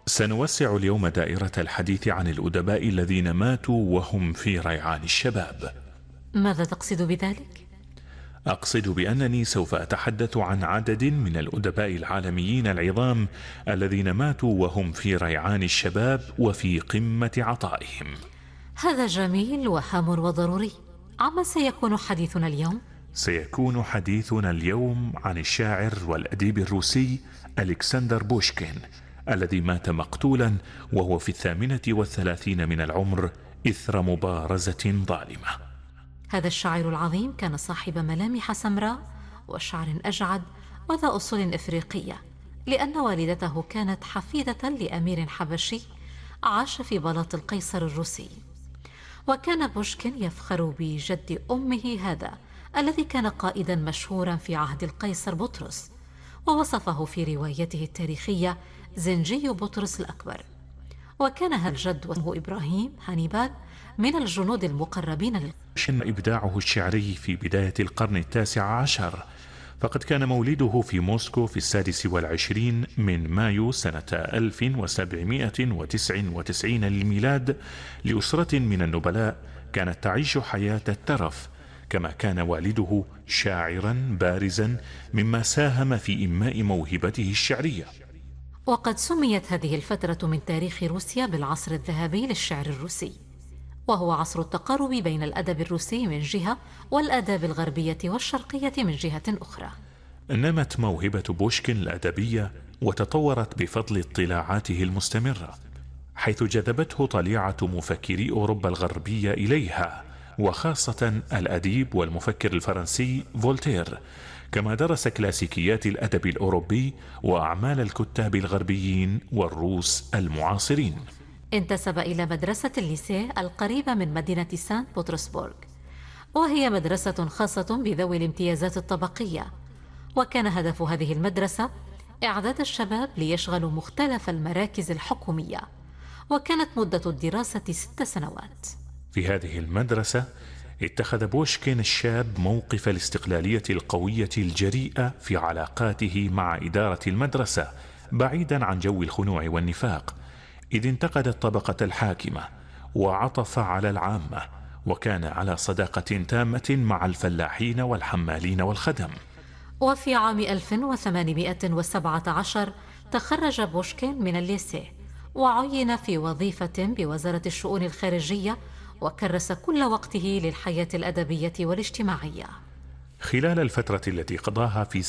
سنوسع اليوم دائرة الحديث عن الأدباء الذين ماتوا وهم في ريعان الشباب. ماذا تقصد بذلك؟ أقصد بأنني سوف أتحدث عن عدد من الأدباء العالميين العظام الذين ماتوا وهم في ريعان الشباب وفي قمة عطائهم. هذا جميل وهام وضروري. عما سيكون حديثنا اليوم؟ سيكون حديثنا اليوم عن الشاعر والأديب الروسي ألكسندر بوشكين، الذي مات مقتولا وهو في 38 من العمر إثر مبارزة ظالمة. هذا الشاعر العظيم كان صاحب ملامح سمراء وشعر أجعد وذا أصول إفريقية، لأن والدته كانت حفيدة لأمير حبشي عاش في بلاط القيصر الروسي. وكان بوشكين يفخر بجد أمه هذا الذي كان قائدا مشهورا في عهد القيصر بطرس، ووصفه في روايته التاريخية زنجي بطرس الأكبر. وكان هذا الجد واسمه إبراهيم هانيبال من الجنود المقربين شن إبداعه الشعري في بداية القرن التاسع عشر، فقد كان مولده في موسكو في 26 من مايو سنة 1799 للميلاد لأسرة من النبلاء كانت تعيش حياة الترف، كما كان والده شاعرا بارزا مما ساهم في إنماء موهبته الشعرية. وقد سميت هذه الفترة من تاريخ روسيا بالعصر الذهبي للشعر الروسي، وهو عصر التقارب بين الأدب الروسي من جهة والآداب الغربية والشرقية من جهة أخرى. نمت موهبة بوشكين الأدبية وتطورت بفضل اطلاعاته المستمرة، حيث جذبته طليعة مفكري أوروبا الغربية إليها، وخاصة الأديب والمفكر الفرنسي فولتير، كما درس كلاسيكيات الأدب الأوروبي وأعمال الكتاب الغربيين والروس المعاصرين. انتسب إلى مدرسة الليسيه القريبة من مدينة سانت بطرسبورغ، وهي مدرسة خاصة بذوي الامتيازات الطبقية. وكان هدف هذه المدرسة إعداد الشباب ليشغلوا مختلف المراكز الحكومية، وكانت مدة الدراسة 6 سنوات. في هذه المدرسة اتخذ بوشكين الشاب موقف الاستقلالية القوية الجريئة في علاقاته مع إدارة المدرسة، بعيدا عن جو الخنوع والنفاق، إذ انتقد الطبقة الحاكمة وعطف على العامة، وكان على صداقة تامة مع الفلاحين والحمالين والخدم. وفي عام 1817 تخرج بوشكين من الليسيه وعين في وظيفة بوزارة الشؤون الخارجية، وكرس كل وقته للحياة الأدبية والاجتماعية. خلال الفترة التي قضاها في